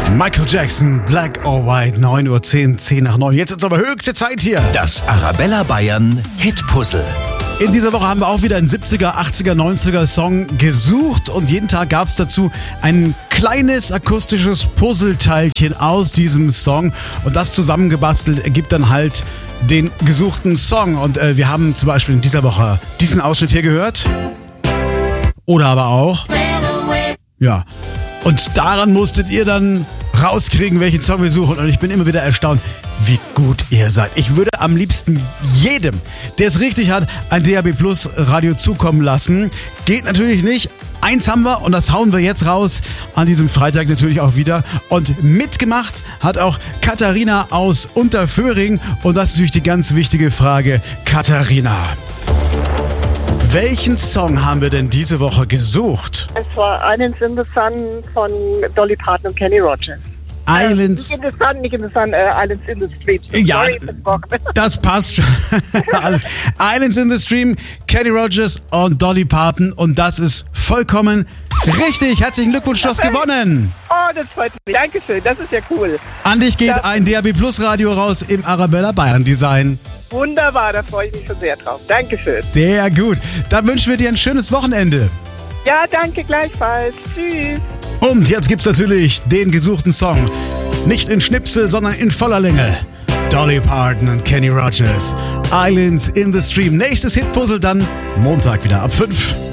Michael Jackson, Black or White, 9:10 Uhr, 10 nach 9. Jetzt ist aber höchste Zeit hier. Das Arabella Bayern Hitpuzzle. In dieser Woche haben wir auch wieder einen 70er, 80er, 90er Song gesucht und jeden Tag gab es dazu ein kleines akustisches Puzzleteilchen aus diesem Song und das zusammengebastelt ergibt dann halt den gesuchten Song. Und wir haben zum Beispiel in dieser Woche diesen Ausschnitt hier gehört. Oder aber auch. Ja. Und daran musstet ihr dann rauskriegen, welchen Song wir suchen. Und ich bin immer wieder erstaunt, wie gut ihr seid. Ich würde am liebsten jedem, der es richtig hat, ein DAB Plus Radio zukommen lassen. Geht natürlich nicht. Eins haben wir und das hauen wir jetzt raus. An diesem Freitag natürlich auch wieder. Und mitgemacht hat auch Katharina aus Unterföhring. Und das ist natürlich die ganz wichtige Frage. Katharina, welchen Song haben wir denn diese Woche gesucht? Es war Islands in the Sun von Dolly Parton und Kenny Rogers. Islands. Nicht in the Sun, Islands in the Street. Ja, Sorry, das passt schon. Islands in the Stream, Kenny Rogers und Dolly Parton. Und das ist vollkommen richtig. Herzlichen Glückwunsch, du hast gewonnen. Oh, das freut mich. Dankeschön, das ist ja cool. An dich geht ein DAB Plus Radio raus im Arabella Bayern Design. Wunderbar, da freue ich mich schon sehr drauf. Dankeschön. Sehr gut. Dann wünschen wir dir ein schönes Wochenende. Ja, danke gleichfalls. Tschüss. Und jetzt gibt's natürlich den gesuchten Song. Nicht in Schnipsel, sondern in voller Länge. Dolly Parton und Kenny Rogers. Islands in the Stream. Nächstes Hitpuzzle dann Montag wieder ab 5.